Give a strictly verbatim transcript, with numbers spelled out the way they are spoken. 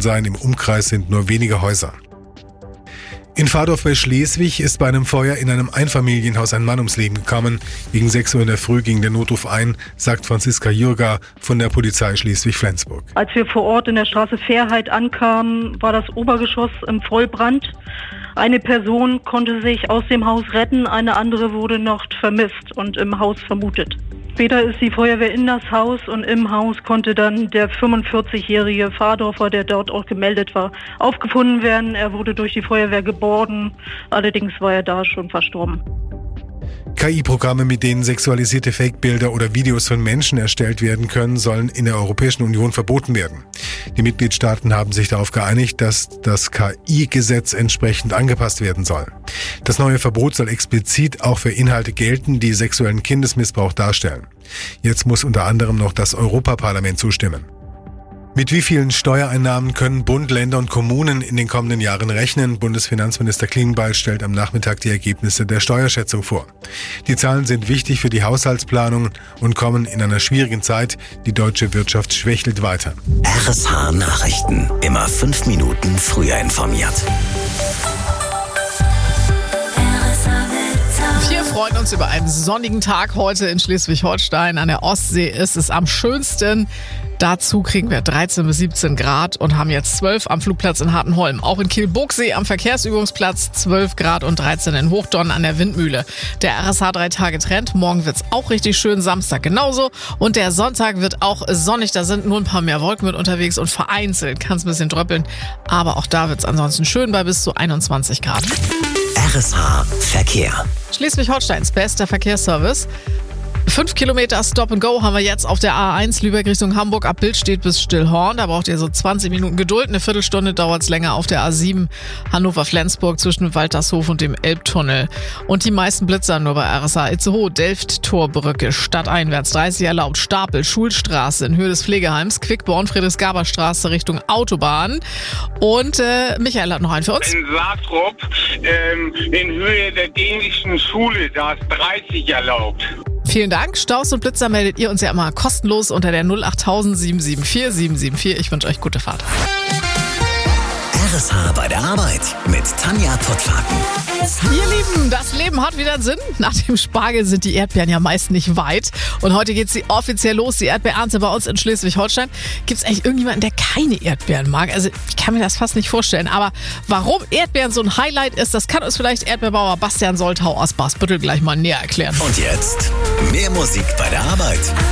sein. Im Umkreis sind nur wenige Häuser. In Vardorf bei Schleswig ist bei einem Feuer in einem Einfamilienhaus ein Mann ums Leben gekommen. Gegen sechs Uhr in der Früh ging der Notruf ein, sagt Franziska Jürger von der Polizei Schleswig-Flensburg. Als wir vor Ort in der Straße Fairheit ankamen, war das Obergeschoss im Vollbrand. Eine Person konnte sich aus dem Haus retten, eine andere wurde noch vermisst und im Haus vermutet. Später ist die Feuerwehr in das Haus und im Haus konnte dann der fünfundvierzigjährige Vardorfer, der dort auch gemeldet war, aufgefunden werden. Er wurde durch die Feuerwehr geborgen, allerdings war er da schon verstorben. K I-Programme, mit denen sexualisierte Fake-Bilder oder Videos von Menschen erstellt werden können, sollen in der Europäischen Union verboten werden. Die Mitgliedstaaten haben sich darauf geeinigt, dass das K I-Gesetz entsprechend angepasst werden soll. Das neue Verbot soll explizit auch für Inhalte gelten, die sexuellen Kindesmissbrauch darstellen. Jetzt muss unter anderem noch das Europaparlament zustimmen. Mit wie vielen Steuereinnahmen können Bund, Länder und Kommunen in den kommenden Jahren rechnen? Bundesfinanzminister Klingbeil stellt am Nachmittag die Ergebnisse der Steuerschätzung vor. Die Zahlen sind wichtig für die Haushaltsplanung und kommen in einer schwierigen Zeit. Die deutsche Wirtschaft schwächelt weiter. R S H Nachrichten. Immer fünf Minuten früher informiert. Wir freuen uns über einen sonnigen Tag heute in Schleswig-Holstein. An der Ostsee ist es am schönsten. Dazu kriegen wir dreizehn bis siebzehn Grad und haben jetzt zwölf am Flugplatz in Hartenholm. Auch in Kiel-Buchsee am Verkehrsübungsplatz zwölf Grad und dreizehn in Hochdonn an der Windmühle. Der R S H drei Tage Trend. Morgen wird's auch richtig schön, Samstag genauso. Und der Sonntag wird auch sonnig. Da sind nur ein paar mehr Wolken mit unterwegs und vereinzelt kann es ein bisschen dröppeln. Aber auch da wird's ansonsten schön bei bis zu einundzwanzig Grad. R S H Verkehr. Schleswig-Holsteins bester Verkehrsservice. Fünf Kilometer Stop and Go haben wir jetzt auf der A eins Lübeck Richtung Hamburg ab Billstedt bis Stillhorn. Da braucht ihr so zwanzig Minuten Geduld. Eine Viertelstunde dauert es länger auf der A sieben Hannover-Flensburg zwischen Waltershof und dem Elbtunnel. Und die meisten Blitzer nur bei R S H Itzehoe, Delft, Torbrücke, stadteinwärts dreißig erlaubt, Stapel, Schulstraße in Höhe des Pflegeheims, Quickborn, Friedrichs-Gaber-Straße Richtung Autobahn. Und äh, Michael hat noch einen für uns. In Saatrup, ähm, in Höhe der dänischen Schule, da ist dreißig erlaubt. Vielen Dank. Staus und Blitzer meldet ihr uns ja immer kostenlos unter der null acht null sieben sieben vier sieben sieben vier. Ich wünsche euch gute Fahrt. R S H bei der Arbeit mit Tanja Pottwagen. Ihr Lieben, das Leben hat wieder einen Sinn. Nach dem Spargel sind die Erdbeeren ja meist nicht weit. Und heute geht sie offiziell los, die Erdbeerernte bei uns in Schleswig-Holstein. Gibt es eigentlich irgendjemanden, der keine Erdbeeren mag? Also ich kann mir das fast nicht vorstellen. Aber warum Erdbeeren so ein Highlight ist, das kann uns vielleicht Erdbeerbauer Bastian Soltau aus Basbüttel gleich mal näher erklären. Und jetzt mehr Musik bei der Arbeit.